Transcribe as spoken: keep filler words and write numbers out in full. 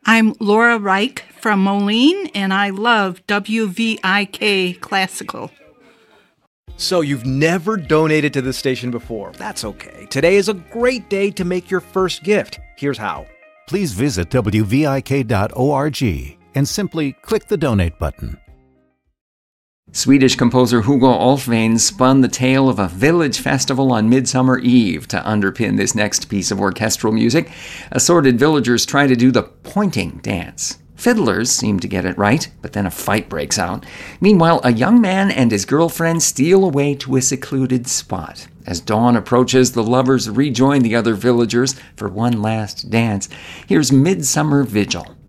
I'm Laura Reich from Moline, and I love W V I K Classical. So you've never donated to this station before. That's okay. Today is a great day to make your first gift. Here's how. Please visit W V I K dot org and simply click the donate button. Swedish composer Hugo Olfvén spun the tale of a village festival on Midsummer Eve to underpin this next piece of orchestral music. Assorted villagers try to do the pointing dance. Fiddlers seem to get it right, but then a fight breaks out. Meanwhile, a young man and his girlfriend steal away to a secluded spot. As dawn approaches, the lovers rejoin the other villagers for one last dance. Here's Midsummer Vigil.